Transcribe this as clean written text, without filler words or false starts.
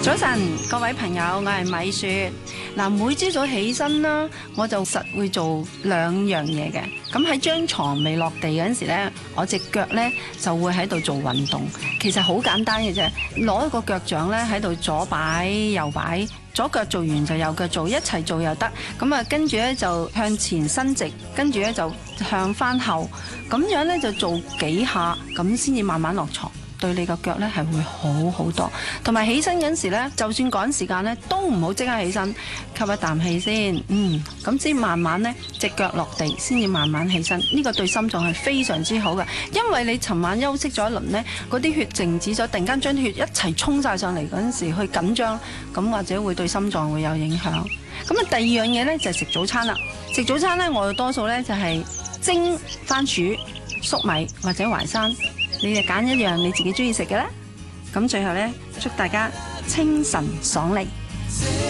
早晨，各位朋友，我係米雪。嗱，每朝早起身啦，我就實會做兩樣嘢嘅。咁喺張床未落地嗰陣時呢，我隻腳呢就會喺度做運動。其實好簡單嘅啫，攞一個腳掌呢喺度左擺右擺，左腳做完就右腳做，一齊做又得。咁啊，跟住呢就向前伸直，跟住呢就向翻後，咁樣呢就做幾下，咁先至慢慢落床。對你個腳咧係會好好多，同埋起身嗰時咧，就算趕時間咧，都唔好即刻起身，吸一啖氣先，咁先慢慢咧隻腳落地，先至慢慢起身。呢個對心臟係非常之好嘅，因為你尋晚休息咗一輪咧，嗰啲血靜止咗，突然間將啲血一齊衝晒上嚟嗰陣時，去緊張，咁或者會對心臟會有影響。咁啊，第二樣嘢咧就係食早餐啦。食早餐咧，我多數咧就係蒸番薯、粟米或者淮山。你就揀一樣你自己中意食嘅啦。咁最後呢，祝大家清晨爽利。